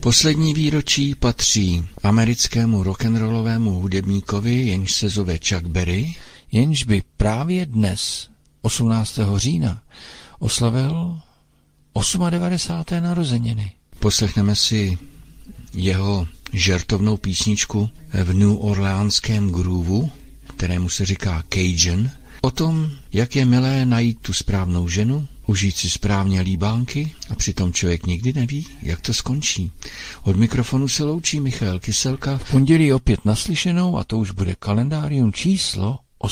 Poslední výročí patří americkému rock'n'rollovému hudebníkovi, jenž se zove Chuck Berry, jenž by právě dnes, 18. října, oslavil 98. narozeniny. Poslechneme si jeho žertovnou písničku v New Orleanském groovu, kterému se říká Cajun, o tom, jak je milé najít tu správnou ženu, užít si správně líbánky a přitom člověk nikdy neví, jak to skončí. Od mikrofonu se loučí Michal Kyselka. V pondělí opět naslyšenou a to už bude kalendárium číslo